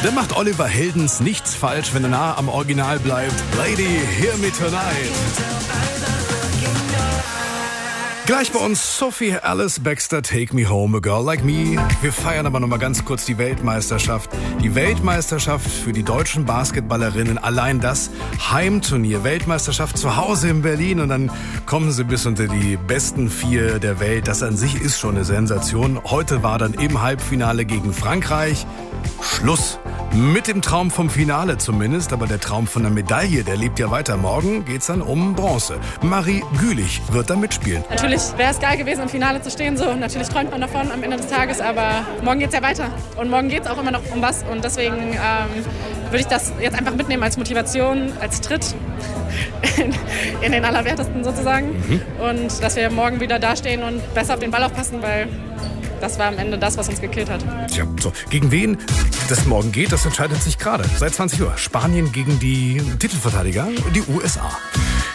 Da macht Oliver Heldens nichts falsch, wenn er nah am Original bleibt. Lady, hear me tonight. Gleich bei uns Sophie Alice Baxter, Take Me Home, A Girl Like Me. Wir feiern aber noch mal ganz kurz die Weltmeisterschaft. Die Weltmeisterschaft für die deutschen Basketballerinnen. Allein das Heimturnier. Weltmeisterschaft zu Hause in Berlin. Und dann kommen sie bis unter die besten 4 der Welt. Das an sich ist schon eine Sensation. Heute war dann im Halbfinale gegen Frankreich Schluss. Mit dem Traum vom Finale zumindest, aber der Traum von der Medaille, der lebt ja weiter. Morgen geht's dann um Bronze. Marie Gülich wird da mitspielen. Natürlich wäre es geil gewesen, im Finale zu stehen. So, natürlich träumt man davon am Ende des Tages, aber morgen geht's ja weiter. Und morgen geht's auch immer noch um was. Und deswegen würde ich das jetzt einfach mitnehmen als Motivation, als Tritt in den Allerwertesten sozusagen. Und dass wir morgen wieder dastehen und besser auf den Ball aufpassen, weil das war am Ende das, was uns gekillt hat. Tja, so. Gegen wen das morgen geht, das entscheidet sich gerade. Seit 20 Uhr. Spanien gegen die Titelverteidiger, die USA.